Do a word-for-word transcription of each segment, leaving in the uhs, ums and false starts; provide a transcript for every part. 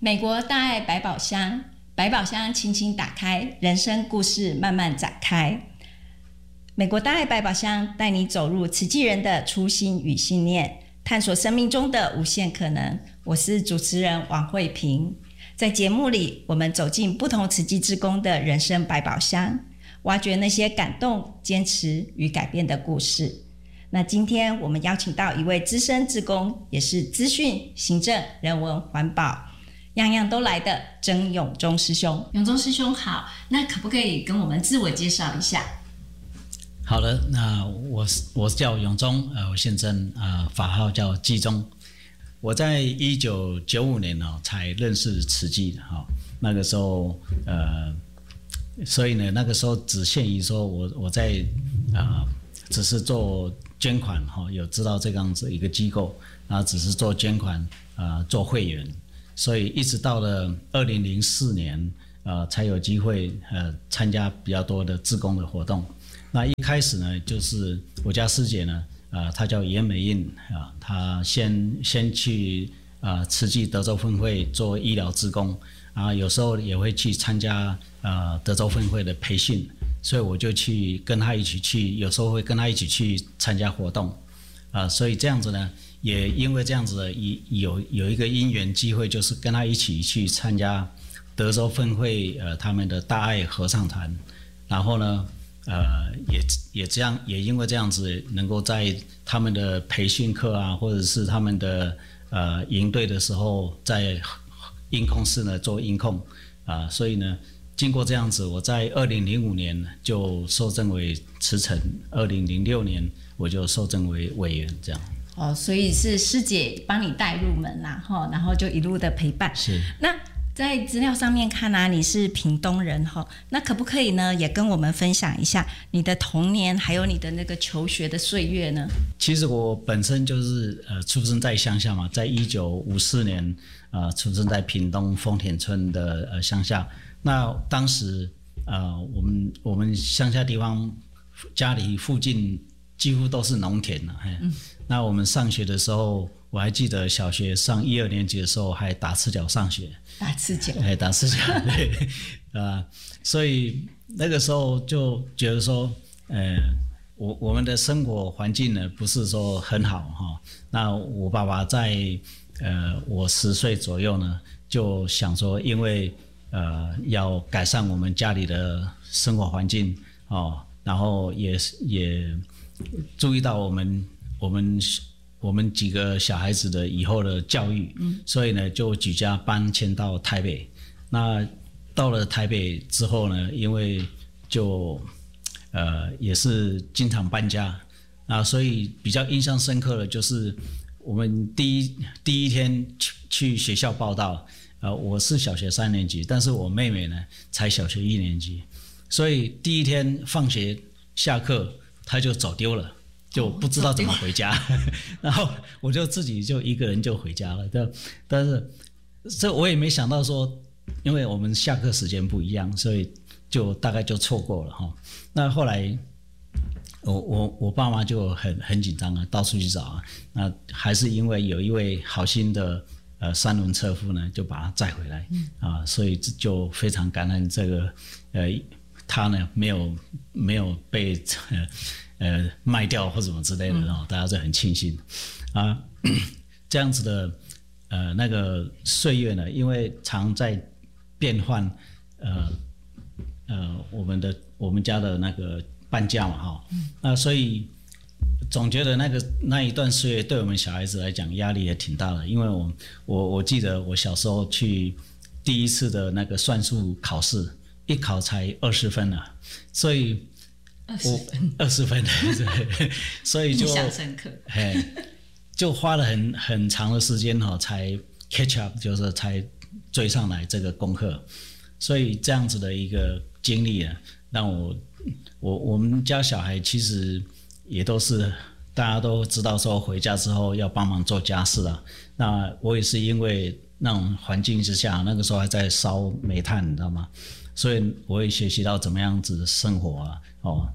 美国大爱百宝箱，百宝箱轻轻打开，人生故事慢慢展开。美国大爱百宝箱带你走入慈济人的初心与信念，探索生命中的无限可能。我是主持人王慧萍。在节目里，我们走进不同慈济志工的人生百宝箱，挖掘那些感动、坚持与改变的故事。那今天我们邀请到一位资深志工，也是资讯、行政、人文、环保样样都来的曾永忠师兄。永忠师兄好，那可不可以跟我们自我介绍一下？ 好的，那我我叫永忠，呃，我现在呃法号叫济忠。我在一九九五年哦才认识慈济的哈、哦，那个时候呃，所以呢那个时候只限于说我我在啊、呃、只是做捐款哈、哦，有知道这样子一个机构，然后只是做捐款啊、呃、做会员，所以一直到了二零零四年呃才有机会呃参加比较多的志工的活动。那一开始呢，就是我家师姐呢，呃，她叫严美印啊，她先先去啊慈济德州分会做医疗志工啊，有时候也会去参加呃德州分会的培训，所以我就去跟她一起去，有时候会跟她一起去参加活动啊，所以这样子呢，也因为这样子的有有一个因缘机会，就是跟她一起去参加德州分会呃他们的大爱合唱团，然后呢。呃，也也这样，也因为这样子，能够在他们的培训课啊，或者是他们的呃营队的时候，在音控室呢做音控啊、呃，所以呢，经过这样子，我在二零零五年就受证为慈诚，二零零六年我就受证为委员，这样。 哦，所以是师姐帮你带入门啦，哈，然后就一路的陪伴。 是。 那在资料上面看啊，你是屏东人哈，那可不可以呢，也跟我们分享一下你的童年，还有你的那个求学的岁月呢？ 其实我本身就是呃出生在乡下嘛，在一九五四年呃出生在屏东丰田村的呃乡下。那当时呃我们我们乡下地方家里附近几乎都是农田了，嗯，那我们上学的时候，我还记得小学上一二年级的时候还打赤脚上学。 打赤脚， 哎，打赤脚，对，啊、呃，所以那个时候就觉得说，呃，我我们的生活环境呢，不是说很好哈、哦。那我爸爸在呃我十岁左右呢，就想说，因为呃要改善我们家里的生活环境哦，然后也也注意到我们我们。我们几个小孩子的以后的教育，嗯，所以呢，就举家搬迁到台北。那到了台北之后呢，因为就呃也是经常搬家啊，所以比较印象深刻的就是我们第一第一天去去学校报到，呃，我是小学三年级，但是我妹妹呢才小学一年级，所以第一天放学下课，她就走丢了。就不知道怎么回家，然后我就自己就一个人就回家了。但但是这我也没想到说，因为我们下课时间不一样，所以就大概就错过了哈。那后来我我我爸妈就很很紧张啊，到处去找啊。那还是因为有一位好心的呃三轮车夫呢，就把他载回来、嗯、啊，所以就非常感恩这个呃他呢没有没有被呃。呃，卖掉或什么之类的，然后大家就很庆幸啊。这样子的呃那个岁月呢，因为常在变换，呃呃，我们的我们家的那个搬家嘛，哈、嗯，那所以总觉得那个那一段岁月对我们小孩子来讲压力也挺大的，因为我我我记得我小时候去第一次的那个算术考试，一考才二十分啊，所以。 二十分， 二十分，对，所以就印象深刻， 哎，就花了很很长的时间哈，才 catch up， 就是才追上来这个功课，所以这样子的一个经历啊，让我我我们家小孩其实也都是大家都知道说回家之后要帮忙做家事啊，那我也是因为那种环境之下，那个时候还在烧煤炭，你知道吗？所以我也学习到怎么样子生活啊，哦，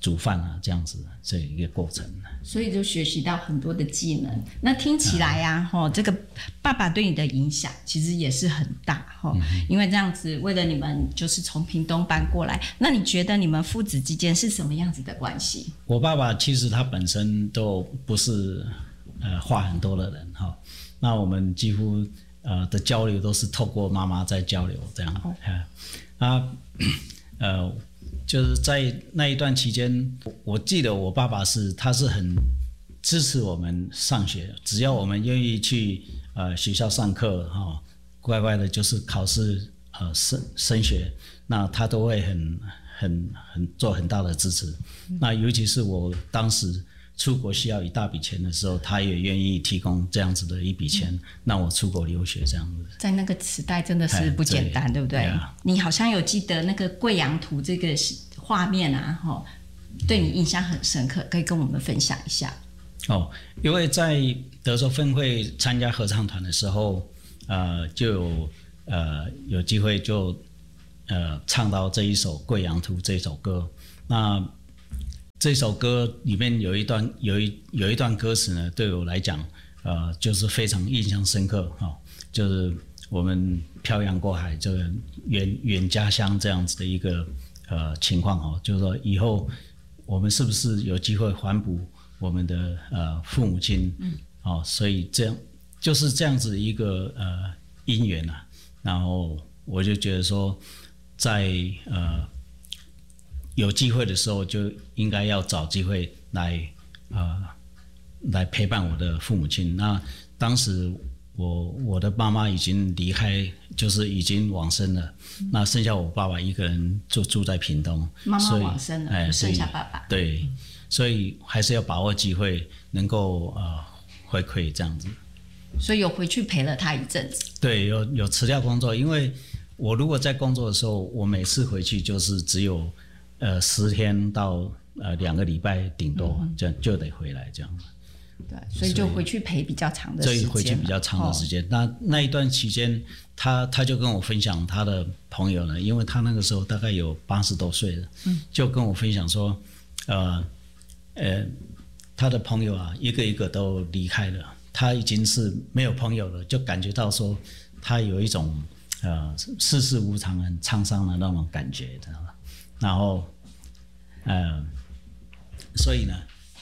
煮饭啊这样子这一个过程。 所以就学习到很多的技能。那听起来呀、啊嗯，这个爸爸对你的影响其实也是很大、嗯、因为这样子为了你们就是从屏东搬过来。那你觉得你们父子之间是什么样子的关系？ 我爸爸其实他本身都不是呃话很多的人哈，那我们几乎呃的交流都是透过妈妈在交流这样。哦、啊呃。就是在那一段期间，我记得我爸爸是他是很支持我们上学，只要我们愿意去呃学校上课哈、哦，乖乖的就是考试呃升升学，那他都会很很很做很大的支持。嗯、那尤其是我当时出国需要一大笔钱的时候，他也愿意提供这样子的一笔钱，嗯、让我出国留学这样子。在那个时代真的是不简单， 对, 对不对？对啊、你好像有记得那个贵阳图这个画面啊，哦，对你印象很深刻，可以跟我们分享一下。哦，因为在德州分会参加合唱团的时候，呃，就有呃有机会就呃唱到这一首《贵阳图》这首歌。那这首歌里面有一段有一有一段歌词呢，对我来讲，呃，就是非常印象深刻哈、哦，就是我们漂洋过海，这个远远家乡这样子的一个呃情况哦，就是说以后我们是不是有机会还补我们的呃父母亲？嗯，哦，所以这样就是这样子一个呃因缘啊，然后我就觉得说，在呃。有机会的时候就应该要找机会来呃来陪伴我的父母亲。那当时我我的妈妈已经离开，就是已经往生了，嗯、那剩下我爸爸一个人就住在屏东。妈妈往生了，哎，剩下爸爸。对，所以还是要把握机会，能够呃回馈这样子。所以有回去陪了他一阵子。对，有有辞掉工作，因为我如果在工作的时候，我每次回去就是只有。呃，十天到呃两个礼拜顶多，嗯、就就得回来这样。对，所以就回去陪比较长的时间。所以回去比较长的时间。哦、那那一段期间，他他就跟我分享他的朋友呢，因为他那个时候大概有八十多岁了，嗯、就跟我分享说，呃呃，他的朋友啊，一个一个都离开了，他已经是没有朋友了，就感觉到说他有一种呃世事无常、很沧桑的那种感觉，知道吗？然后，呃，所以呢，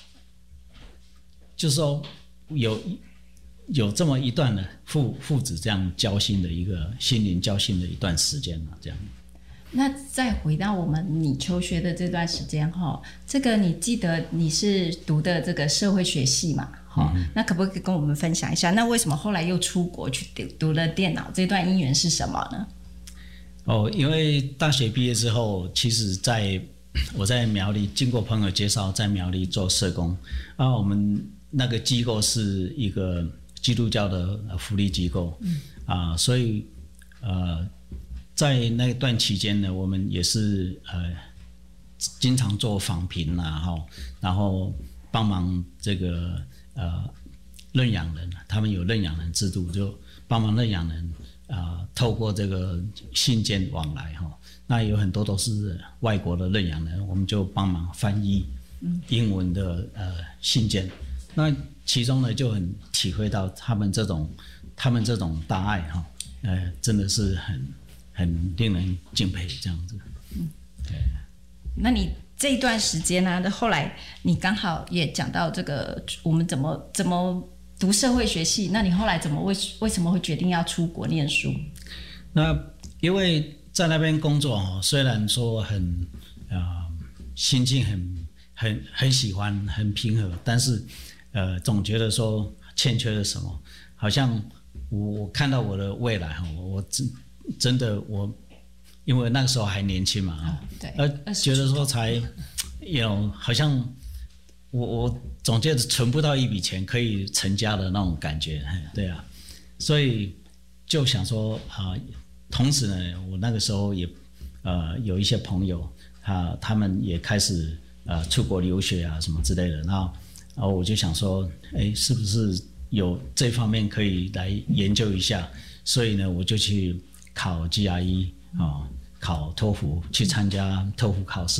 就是说有有这么一段的父父子这样交心的一个心灵交心的一段时间嘛，这样。那再回到我们你求学的这段时间哈，这个你记得你是读的这个社会学系嘛？哈、嗯，那可不可以跟我们分享一下？那为什么后来又出国去读读了电脑？这段因缘是什么呢？哦，因为大学毕业之后，其实在我在苗栗经过朋友介绍，在苗栗做社工啊。我们那个机构是一个基督教的福利机构，嗯、啊，所以呃，在那段期间呢，我们也是呃经常做访评啊，哈，然后帮忙这个呃认养人，他们有认养人制度，就帮忙认养人。啊、呃，透过这个信件往来哈，那有很多都是外国的认养人，我们就帮忙翻译英文的呃信件。那其中呢，就很体会到他们这种他们这种大爱哈，呃，真的是很很令人敬佩这样子。嗯，对。那你这一段时间呢、啊，后来你刚好也讲到这个，我们怎么怎么。读社会学系，那你后来怎么为为什么会决定要出国念书？那因为在那边工作哈，虽然说很呃心境很很很喜欢很平和，但是呃总觉得说欠缺了什么，好像我我看到我的未来哈，我真真的我因为那个时候还年轻嘛啊，对，而觉得说才有好像。我我总觉得存不到一笔钱可以成家的那种感觉，对啊，所以就想说啊、呃，同时呢，我那个时候也呃有一些朋友，他他们也开始呃出国留学啊什么之类的，然后然后我就想说，哎，是不是有这方面可以来研究一下？所以呢，我就去考 G R E 啊、哦，考托福，去参加托福考试。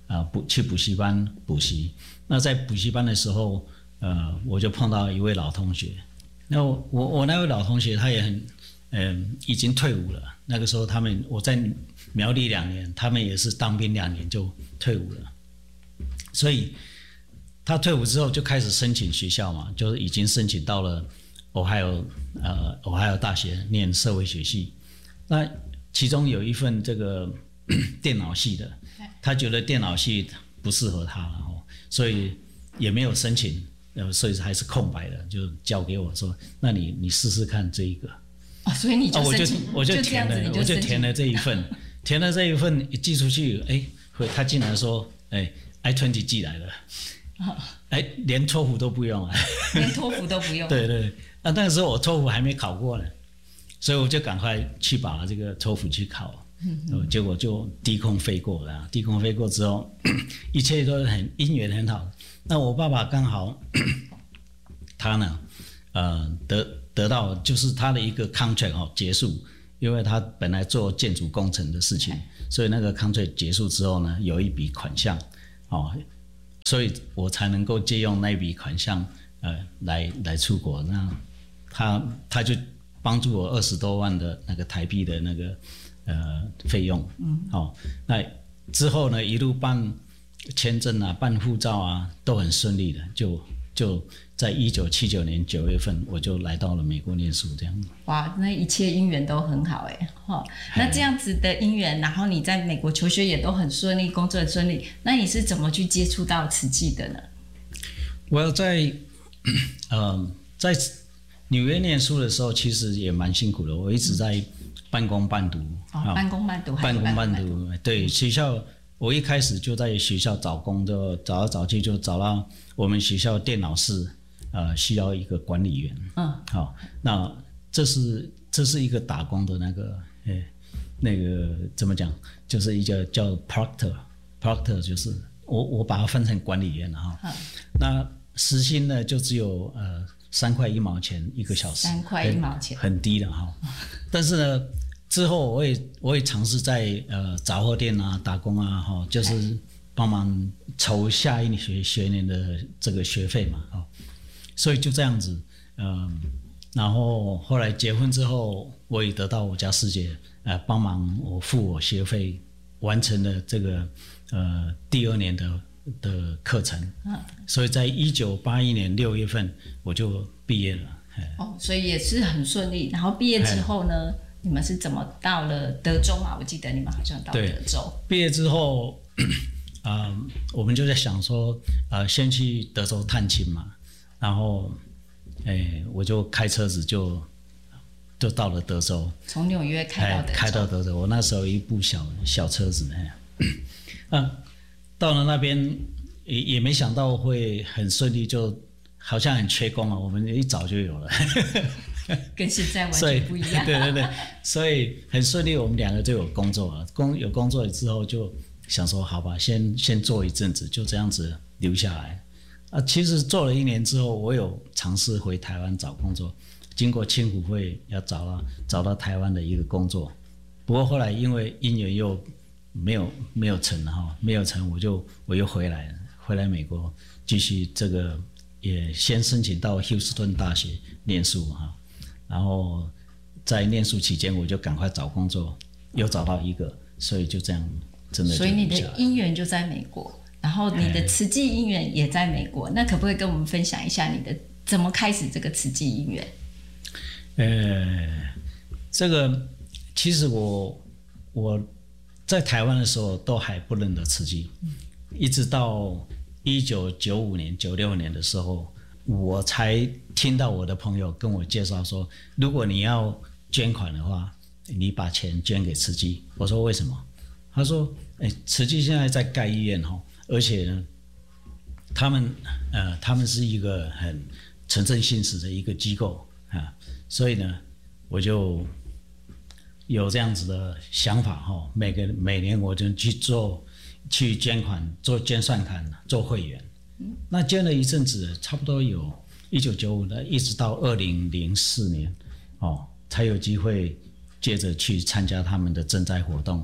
啊补去补习班补习。那在补习班的时候，呃，我就碰到一位老同学。那我我我那位老同学他也很，嗯、呃，已经退伍了。那个时候他们我在苗栗两年，他们也是当兵两年就退伍了。所以他退伍之后就开始申请学校嘛，就是已经申请到了 Ohio 呃 Ohio 大学念社会学系。那其中有一份这个电脑系的，他觉得电脑系不适合他了，所以也没有申请。呃，所以还是空白的，就交给我说，那你你试试看这一个。 哦，所以你就申请， 哦、我就我就填了，我就填了这一份，填了这一份一寄出去，哎，他竟然说，哎 ，I 二十 寄来了，哦、哎，连托福都不用啊， 连托福都不用。 对对，那那个时候我托福还没考过呢，所以我就赶快去把这个托福去考，嗯、结果就低空飞过了，低空飞过之后，一切都很因缘很好。那我爸爸刚好，他呢，呃，得得到就是他的一个 contract 哦结束，因为他本来做建筑工程的事情，所以那个 contract 结束之后呢，有一笔款项，哦，所以我才能够借用那笔款项，呃，来来出国。那他他就帮助我二十多万的那个台币的那个呃费用，嗯，哦，那之后呢，一路办签证啊，办护照啊，都很顺利的，就就在一九七九年九月份，我就来到了美国念书，这样。 哇，那一切姻缘都很好哎，哈，那这样子的姻缘，然后你在美国求学也都很顺利，工作很顺利，那你是怎么去接触到慈济的呢？ 我在呃在纽约念书的时候，其实也蛮辛苦的，我一直在半工半读， 哦，半工半读， 半工半读，对，学校。我一开始就在学校找工，就找来找去就找到我们学校电脑室，呃，需要一个管理员。嗯，好、哦，那这是这是一个打工的那个，诶，那个怎么讲？就是一个叫 proctor，proctor 就是我我把它分成管理员了哈。嗯、那时薪呢就只有呃三块一毛钱一个小时， 三块一毛钱， 很低的哈。但是呢。之后我也我也尝试在呃杂货店啊打工啊哈，就是帮忙筹下一学学年的这个学费嘛哈，所以就这样子，嗯、呃，然后后来结婚之后，我也得到我家师姐呃帮忙我付我学费，完成了这个呃第二年的的课程，嗯，所以在一九八一年六月份我就毕业了， 哦，所以也是很顺利。然后毕业之后呢？你们是怎么到了德州嘛？我记得你们好像到德州。 毕业之后，呃，我们就在想说，呃，先去德州探亲嘛。然后，哎，我就开车子就就到了德州。 从纽约开到德州。 开到德州，我那时候一部小小车子，哎，嗯，到了那边也也没想到会很顺利，就好像很缺工啊，我们一早就有了。 跟现在完全不一样。 对对对，所以很顺利，我们两个就有工作了。工有工作之后，就想说好吧，先先做一阵子，就这样子留下来。啊，其实做了一年之后，我有尝试回台湾找工作，经过青辅会要找到找到台湾的一个工作，不过后来因为姻缘又没有没有成哈，没有成，我就我又回来了，回来美国继续这个也先申请到休斯顿大学念书哈。然后在念书期间，我就赶快找工作，又找到一个，所以就这样，真的就。 所以你的姻缘就在美国，然后你的慈济姻缘也在美国，那可不可以跟我们分享一下你的怎么开始这个慈济姻缘？ 呃，这个其实我我在台湾的时候都还不认得慈济，嗯、一直到一九九五年、九六年的时候。我才听到我的朋友跟我介绍说，如果你要捐款的话，你把钱捐给慈济。我说为什么？他说，哎，慈济现在在盖医院哈，而且呢，他们呃，他们是一个很诚正信实的一个机构啊，所以呢，我就有这样子的想法哈，每个每年我就去做去捐款，做捐善款，做会员。那捐了一阵子，差不多有一九九五的，一直到二零零四年，哦，才有机会接着去参加他们的赈灾活动。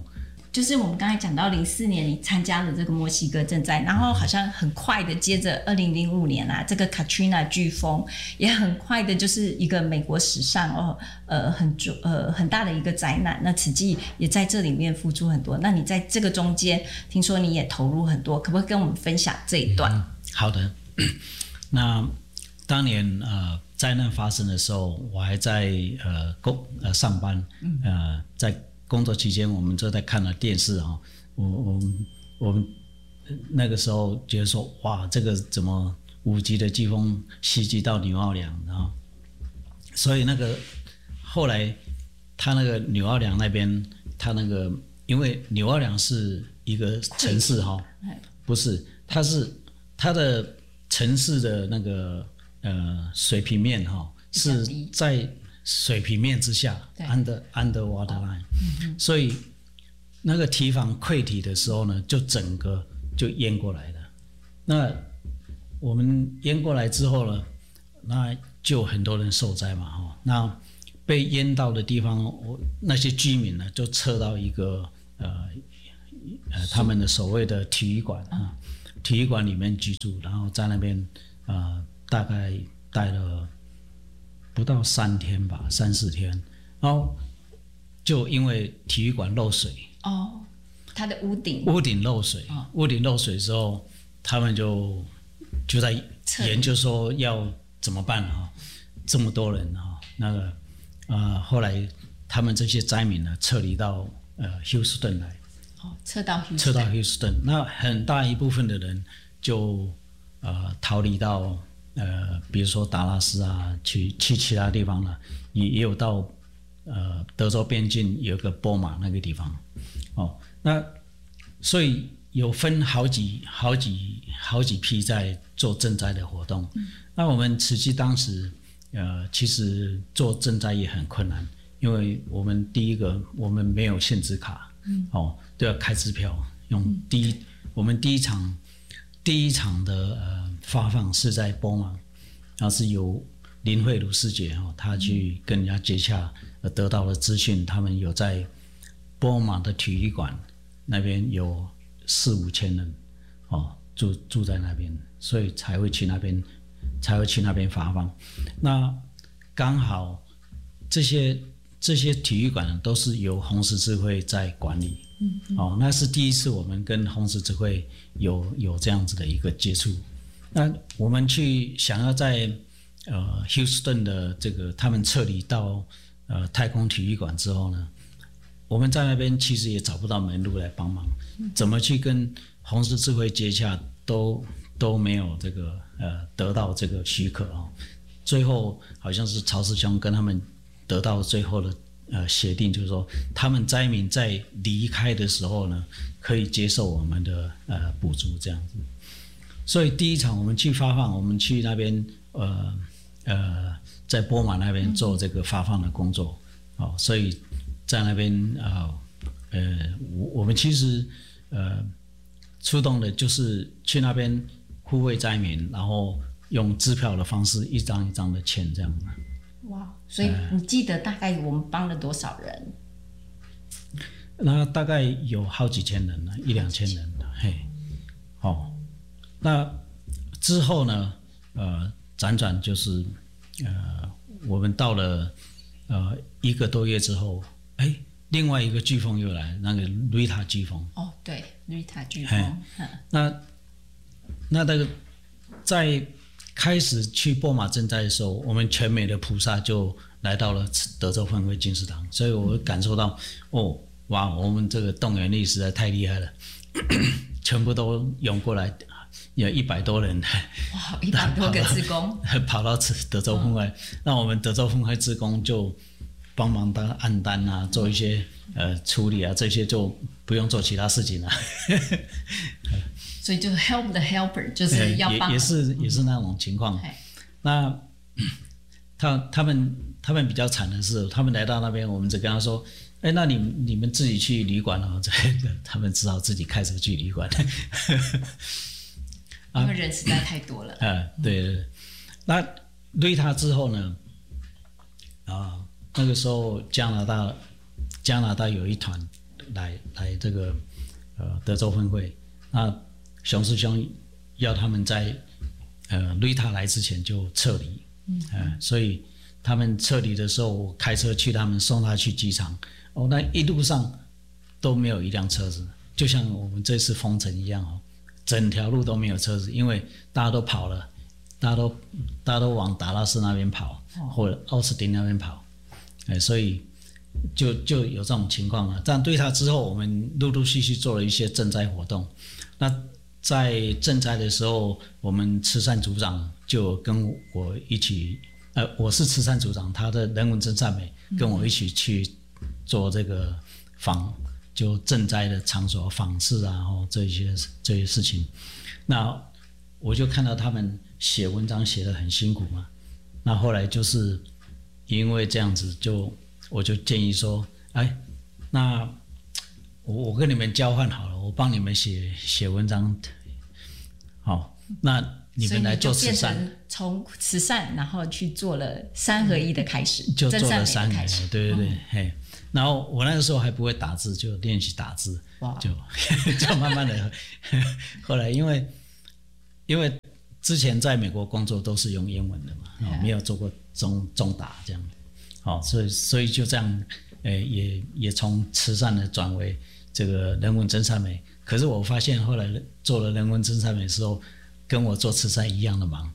就是我们刚才讲到零四年你参加了这个墨西哥震灾，然后好像很快的接着二零零五年啊，这个 Katrina 飓风也很快的就是一个美国史上哦呃很呃很大的一个灾难。那慈济也在这里面付出很多。那你在这个中间，听说你也投入很多，可不可以跟我们分享这一段？ 嗯、好的，那当年呃灾难发生的时候，我还在呃工呃上班，呃在工作期间，我们就在看了电视啊，我我我们那个时候觉得说，哇，这个怎么五级的飓风袭击到纽奥良啊？所以那个后来他那个纽奥良那边，他那个因为纽奥良是一个城市哈，不是，它是它的城市的那个呃水平面哈是在水平面之下 ，under under water line，、嗯、所以那个堤防溃堤的时候呢，就整个就淹过来了。那我们淹过来之后呢，那就很多人受灾嘛，哈。那被淹到的地方，我那些居民呢，就撤到一个呃呃他们的所谓的体育馆啊，体育馆里面居住，然后在那边呃大概待了不到三天吧，三四天，然后就因为体育馆漏水哦，它的屋顶屋顶漏水，哦、屋顶漏水之后，他们就就在研究说要怎么办啊？这么多人啊，那个呃后来他们这些灾民呢撤离到呃休斯顿来， 哦，撤到休斯顿， 撤到休斯顿，那很大一部分的人就呃逃离到。呃，比如说达拉斯啊，去去其他地方了，也也有到呃德州边境有个波马那个地方，哦，那所以有分好几好几好几批在做赈灾的活动。嗯、那我们慈济当时呃其实做赈灾也很困难，因为我们第一个我们没有限制卡，嗯、哦都要开支票，用第一、嗯、我们第一场第一场的呃。发放是在波马，然后是由林慧茹师姐哦，她去跟人家接洽，得到了资讯，他们有在波马的体育馆那边有四五千人哦，住住在那边，所以才会去那边，才会去那边发放。那刚好这些这些体育馆都是由红十字会在管理，嗯嗯哦，那是第一次我们跟红十字会有有这样子的一个接触。那我们去想要在呃休斯顿的这个他们撤离到呃太空体育馆之后呢，我们在那边其实也找不到门路来帮忙，怎么去跟红十字会接洽都都没有这个呃得到这个许可哦。最后好像是曹师兄跟他们得到最后的呃协定，就是说他们灾民在离开的时候呢，可以接受我们的呃补助这样子。所以第一场我们去发放，我们去那边呃呃在波马那边做这个发放的工作，哦，所以在那边啊 呃, 呃我我们其实呃出动的就是去那边护卫灾民，然后用支票的方式一张一张的签这样。 哇，所以你记得大概我们帮了多少人？ 那大概有好几千人了，一两千人了，嘿，哦。那之后呢？呃，辗转就是，呃，我们到了呃一个多月之后，哎，另外一个飓风又来，那个瑞塔飓风。 哦，对，瑞塔飓风。 那那那个在开始去波马赈灾的时候，我们全美的菩萨就来到了德州分会金石堂，所以我感受到，哦，哇，我们这个动员力实在太厉害了，全部都涌过来。有一百多人， 哇，一百多个志工跑到德州分会，哦、那我们德州分会志工就帮忙当按单啊，做一些呃处理啊，这些就不用做其他事情了。 所以就 help the helper， 就是要帮， 也也是也是那种情况。嗯、那他他们他们比较惨的是，他们来到那边，我们只跟他说，哎，那你你们自己去旅馆哦，这个他们只好自己开车去旅馆。 因为人实在太多了。 啊，对对对。那瑞塔之后呢？啊，那个时候加拿大加拿大有一团来来这个呃德州分会，那熊师兄要他们在呃瑞塔来之前就撤离，嗯、呃，所以他们撤离的时候，我开车去他们送他去机场，哦，那一路上都没有一辆车子，就像我们这次封城一样哦，整条路都没有车子，因为大家都跑了，大家都大家都往达拉斯那边跑，哦、或者奥斯汀那边跑，哎，所以就就有这种情况了。但对他之后，我们陆陆续续做了一些赈灾活动。那在赈灾的时候，我们慈善组长就跟我一起，呃，我是慈善组长，他的人文真善美跟我一起去做这个访，就赈灾的场所访视啊，哦，这些这些事情。那我就看到他们写文章写得很辛苦嘛。那后来就是因为这样子就。我就建议说，哎，那我我跟你们交换好了，我帮你们写写文章，好，那你们来做慈善， 从慈善然后去做了三合一的开始， 就做了三合一，对对对， 嗯、 嘿，然后我那个时候还不会打字，就练习打字，就就慢慢的，后来因为因为之前在美国工作都是用英文的嘛，哦、没有做过中中打这样。好，所以所以就这样，呃，也也从慈善的转为这个人文真善美。可是我发现后来做了人文真善美之后，跟我做慈善一样的忙。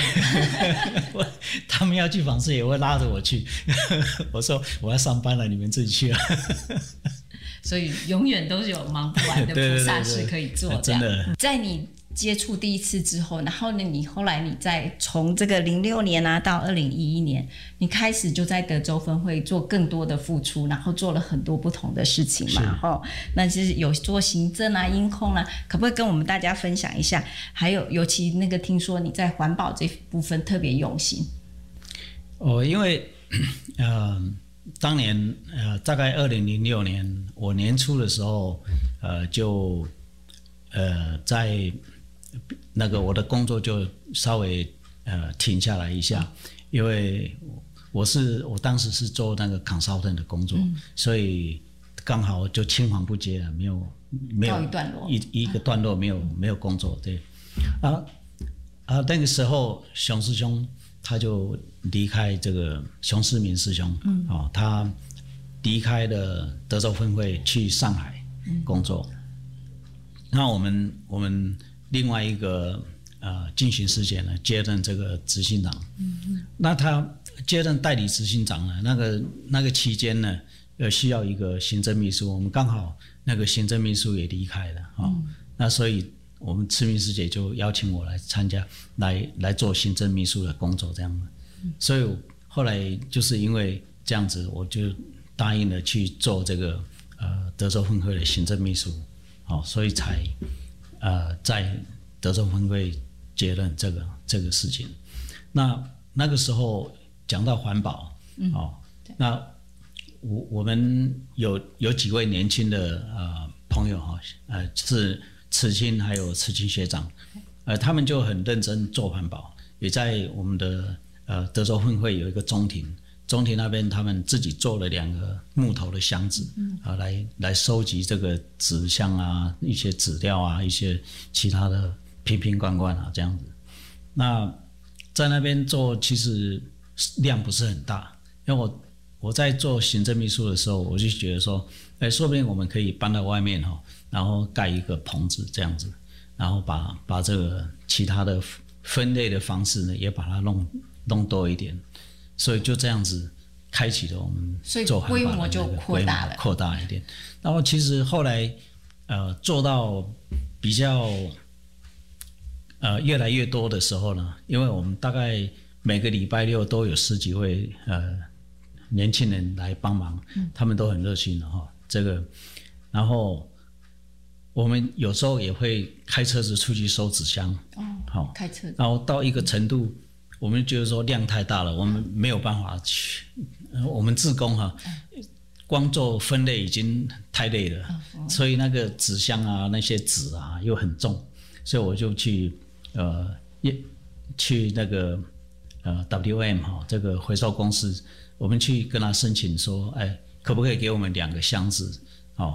他们要去访视也会拉着我去，我说我要上班了，你们自己去啊。 所以永远都是有忙不完的菩萨事可以做。 对对对对，真的， 在你接触第一次之后，然后呢，你后来你再从这个零六年啊到二零一一年，你开始就在德州分会做更多的付出，然后做了很多不同的事情嘛，哈。那其实有做行政啊、音控啊，可不可以跟我们大家分享一下？还有，尤其那个听说你在环保这部分特别用心。 哦，因为呃，当年呃，大概二零零六年我年初的时候，呃，就呃在。那个我的工作就稍微呃停下来一下，因为我是我当时是做那个 consultant 的工作，嗯、所以刚好就青黄不接了，没有没有一段落一一个段落没有、嗯、没有工作，对啊啊那个时候熊师兄他就离开这个熊世民师兄，嗯哦他离开了德州分会去上海工作，嗯、那我们我们。另外一个呃进行师姐呢接任这个执行长，嗯嗯，那他接任代理执行长呢，那个那个期间呢，呃需要一个行政秘书，我们刚好那个行政秘书也离开了啊、哦嗯，那所以我们慈明师姐就邀请我来参加，来来做行政秘书的工作这样的，嗯、所以后来就是因为这样子，我就答应了去做这个呃德州分会的行政秘书，好、哦，所以才。呃，在德州分会接任这个这个事情，那那个时候讲到环保，嗯、哦，那我我们有有几位年轻的呃朋友哈，呃是慈青还有慈青学长，呃他们就很认真做环保，也在我们的呃德州分会有一个中庭。中庭那边，他们自己做了两个木头的箱子，嗯、啊，来来收集这个纸箱啊，一些纸料啊，一些其他的瓶瓶罐罐啊，这样子。那在那边做，其实量不是很大，因为我我在做行政秘书的时候，我就觉得说，哎，说不定我们可以搬到外面哈，然后盖一个棚子这样子，然后把把这个其他的分类的方式呢，也把它弄弄多一点。所以就这样子开启了我们做环保的那个规模就扩大了，扩大一点。然后其实后来呃做到比较呃越来越多的时候呢，因为我们大概每个礼拜六都有十几位呃年轻人来帮忙，嗯、他们都很热心的哈。这个，然后我们有时候也会开车子出去收纸箱， 哦，好，开车， 然后到一个程度。我们觉得说量太大了，我们没有办法去。我们志工哈，光做分类已经太累了，所以那个纸箱啊，那些纸啊又很重，所以我就去呃去那个呃 W M 哈这个回收公司，我们去跟他申请说，哎，可不可以给我们两个箱子？哦，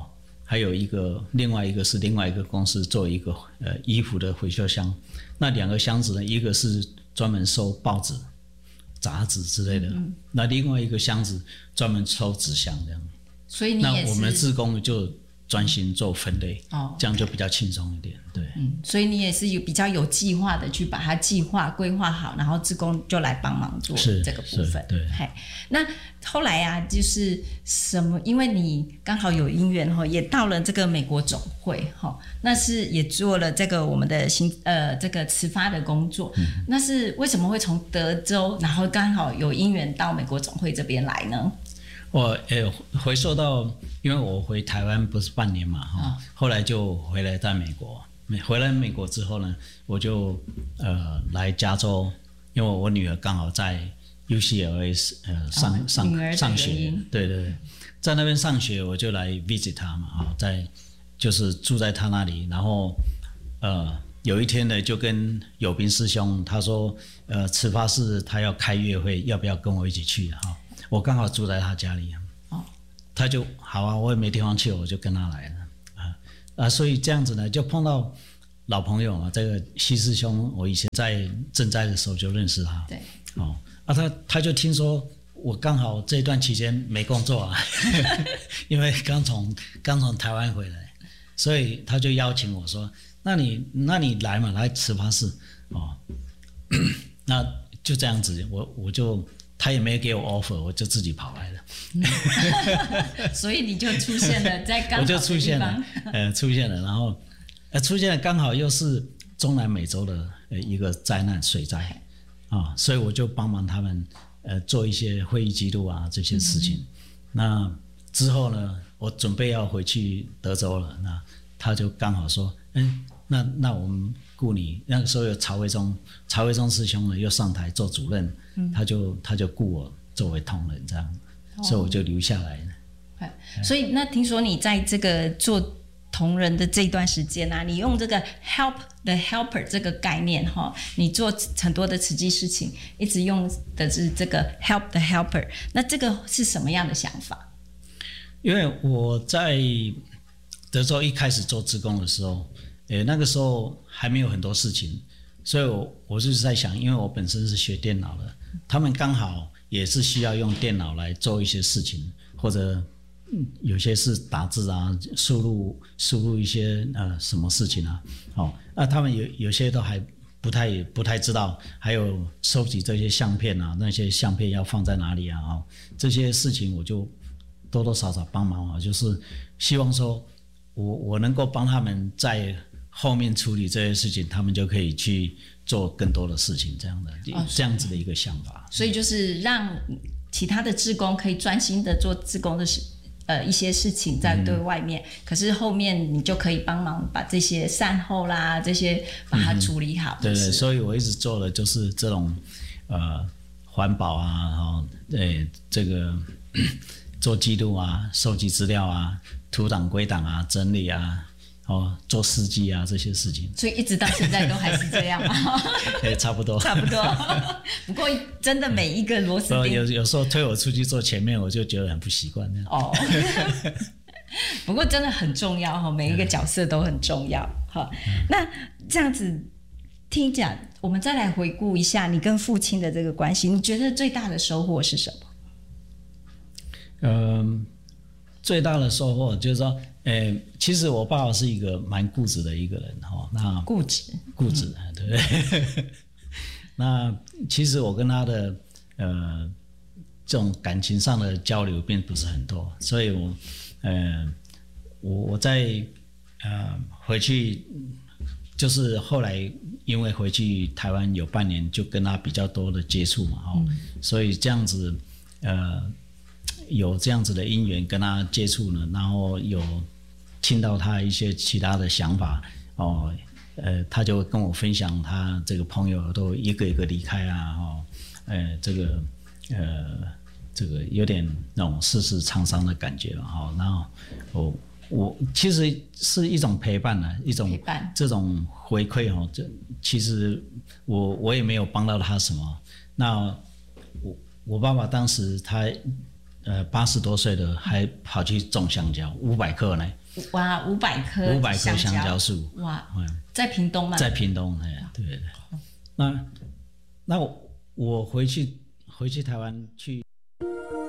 还有一个另外一个是另外一个公司做一个呃衣服的回收箱。那两个箱子呢，一个是专门收报纸、杂志之类的，嗯、那另外一个箱子专门收纸箱这样。 所以你也是， 那我们的志工就专心做分类，哦，这样就比较轻松一点，对。 嗯，所以你也是有比较有计划的去把它计划规划好，然后志工就来帮忙做这个部分。 对。 那后来啊，就是什么？因为你刚好有因缘哈，也到了这个美国总会哈，那是也做了这个我们的行呃这个慈发的工作。嗯、那是为什么会从德州，然后刚好有因缘到美国总会这边来呢？ 我呃回溯到，因为我回台湾不是半年嘛哈，哦、后来就回来在美国。回来美国之后呢，我就呃来加州，因为我女儿刚好在 U C L A 呃上、哦、上上学，对对对，在那边上学，我就来 visit 她嘛啊，在就是住在她那里，然后呃有一天呢，就跟友斌师兄他说，呃慈发寺他要开月会，要不要跟我一起去哈？我刚好住在他家里，哦，他就好啊，我也没地方去，我就跟他来了啊啊，所以这样子呢，就碰到老朋友嘛。这个西师兄，我以前在赈灾的时候就认识他， 对， 哦，啊，他他就听说我刚好这段期间没工作啊，因为刚从刚从台湾回来，所以他就邀请我说，那你那你来嘛，来慈发寺哦，那就这样子，我我就。他也没给我 offer， 我就自己跑来了。 所以你就出现了在刚好的地方。我就出现了， 呃，出现了，然后，呃，出现了刚好又是中南美洲的呃一个灾难水灾，啊、哦，所以我就帮忙他们呃做一些会议记录啊这些事情。嗯、那之后呢，我准备要回去德州了，那他就刚好说，嗯，那那我们雇你，那个时候有曹维忠，曹维忠师兄呢又上台做主任。嗯、他就他就雇我作为同仁这样，哦、所以我就留下来了。 所以那听说你在这个做同仁的这段时间啊，你用这个 help the helper 这个概念哈，你做很多的慈济事情，一直用的是这个 help the helper。那这个是什么样的想法？ 因为我在德州一开始做志工的时候，诶，那个时候还没有很多事情，所以我我就是在想，因为我本身是学电脑的。他们刚好也是需要用电脑来做一些事情，或者有些是打字啊，输入输入一些呃什么事情啊，哦，那他们有有些都还不太不太知道，还有收集这些相片啊，那些相片要放在哪里啊，哦，这些事情我就多多少少帮忙啊，就是希望说我我能够帮他们在后面处理这些事情，他们就可以去做更多的事情，这样的、哦、这样子的一个想法。 所以就是让其他的志工可以专心的做志工的事，呃，一些事情在对外面，嗯、可是后面你就可以帮忙把这些善后啦，这些把它处理好。 嗯、对对，所以我一直做的就是这种呃环保啊，然后对这个做记录啊，收集资料啊，图档归档啊，整理啊。哦，做司机啊这些事情， 所以一直到现在都还是这样吗？ 哎，差不多， 差不多。不过真的每一个螺丝钉， 有有时候推我出去坐前面，我就觉得很不习惯那样。哦， 不过真的很重要哈，每一个角色都很重要哈。那这样子听讲，我们再来回顾一下你跟父亲的这个关系，你觉得最大的收获是什么？ 嗯，最大的收获就是说。诶，其实我爸爸是一个蛮固执的一个人哈。那固执， 固执，嗯、对不对？那其实我跟他的呃这种感情上的交流并不是很多，所以我呃我我在呃回去就是后来因为回去台湾有半年，就跟他比较多的接触嘛，哦，嗯、所以这样子呃。有这样子的因缘跟他接触呢，然后有听到他一些其他的想法哦，呃，他就跟我分享他这个朋友都一个一个离开啊，哦，呃，这个呃，这个有点那种世事沧桑的感觉哈、哦。然后我我其实是一种陪伴呢，一种这种回馈哈。这其实我我也没有帮到他什么。那我我爸爸当时他。呃，八十多岁的还跑去种香蕉，五百克呢。 哇，五百棵五百棵香香蕉树， 哇， 嗯， 在屏东吗？ 在屏东，哎，对对对。那那我我回去回去台湾去。